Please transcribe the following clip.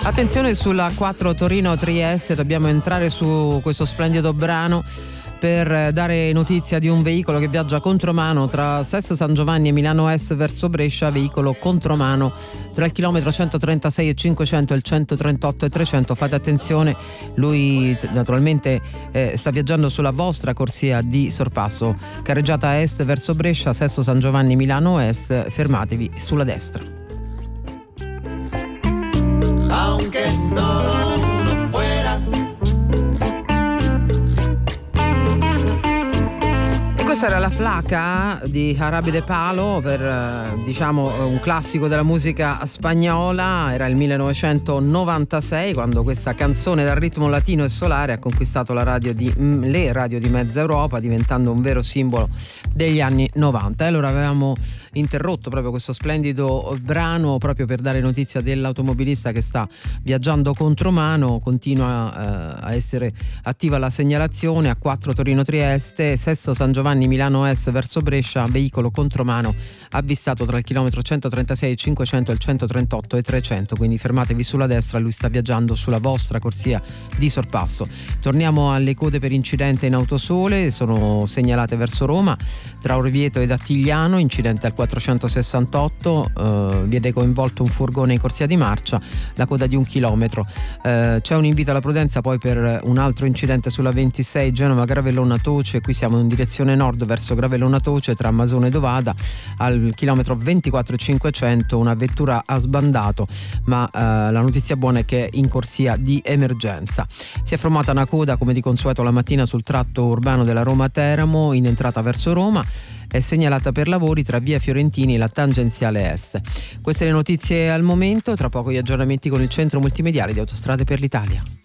Attenzione sulla 4 Torino-Trieste, dobbiamo entrare su questo splendido brano per dare notizia di un veicolo che viaggia contromano tra Sesto San Giovanni e Milano Est verso Brescia, veicolo contromano tra il chilometro 136 e 500 e il 138 e 300. Fate attenzione, lui naturalmente sta viaggiando sulla vostra corsia di sorpasso, carreggiata est verso Brescia, Sesto San Giovanni Milano Est, fermatevi sulla destra. Aunque solo uno fuera. Questa era la Flaca di Jarabe de Palo, per diciamo un classico della musica spagnola. Era il 1996 quando questa canzone dal ritmo latino e solare ha conquistato le radio di mezza Europa, diventando un vero simbolo degli anni 90. E allora avevamo interrotto proprio questo splendido brano proprio per dare notizia dell'automobilista che sta viaggiando contromano. Continua a essere attiva la segnalazione a 4 Torino-Trieste, Sesto San Giovanni Milano Est verso Brescia, veicolo contromano avvistato tra il chilometro 136 e 500 e il 138 e 300, quindi fermatevi sulla destra, lui sta viaggiando sulla vostra corsia di sorpasso. Torniamo alle code per incidente in Autosole, sono segnalate verso Roma tra Orvieto ed Attigliano, incidente al 468, vede coinvolto un furgone in corsia di marcia, la coda di 1 chilometro. C'è un invito alla prudenza poi per un altro incidente sulla 26 Genova-Gravellona Toce, qui siamo in direzione nord verso Gravellona Toce tra Masone e Dovada, al chilometro 24,500 una vettura ha sbandato, ma la notizia buona è che è in corsia di emergenza. Si è formata una coda come di consueto la mattina sul tratto urbano della Roma-Teramo in entrata verso Roma, è segnalata per lavori tra via Fiorentini e la tangenziale est. Queste le notizie al momento, tra poco gli aggiornamenti con il centro multimediale di Autostrade per l'Italia.